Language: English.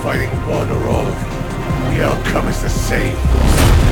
fighting one or all of you. The outcome is the same.